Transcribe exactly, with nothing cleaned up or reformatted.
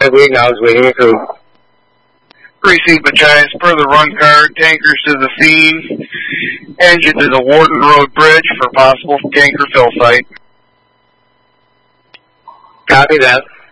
We acknowledge waiting approved. Received Machias, further run car, tankers to the scene, engine to the Wharton Road Bridge for possible tanker fill site. Copy that.